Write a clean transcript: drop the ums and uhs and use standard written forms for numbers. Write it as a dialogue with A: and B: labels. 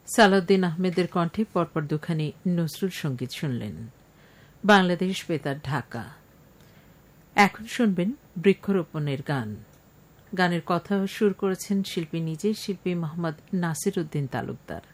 A: সালাউদ্দিন আহমেদের কণ্ঠে পরপর দুখানি নজরুল সঙ্গীত শুনলেন। বাংলাদেশ বেতার, ঢাকা। এখন শুনবেন বৃক্ষরোপণের গান। গানের কথা সুর করেছেন শিল্পী নিজে, শিল্পী মোহাম্মদ নাসির উদ্দিন তালুকদার।